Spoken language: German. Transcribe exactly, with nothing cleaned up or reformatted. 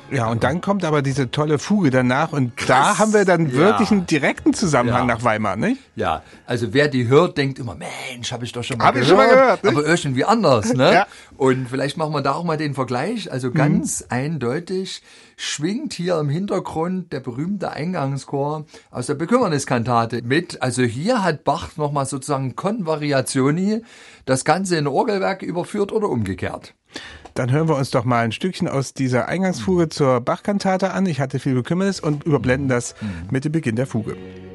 Ja, und dann kommt aber diese tolle Fuge danach und Krass. Da haben wir dann wirklich ja. einen direkten Zusammenhang ja. nach Weimar, nicht? Ja, also wer die hört, denkt immer, Mensch, habe ich doch schon mal hab gehört. Ich schon mal gehört, nicht? Aber irgendwie anders, ne? Ja. Und vielleicht machen wir da auch mal den Vergleich. Also ganz mhm. eindeutig schwingt hier im Hintergrund der berühmte Eingangschor aus der Bekümmerniskantate mit. Also hier hat Bach nochmal sozusagen con variationi das Ganze in Orgelwerk überführt oder umgekehrt. Dann hören wir uns doch mal ein Stückchen aus dieser Eingangsfuge zur Bach-Kantate an. Ich hatte viel Bekümmernis und überblenden das mit dem Beginn der Fuge.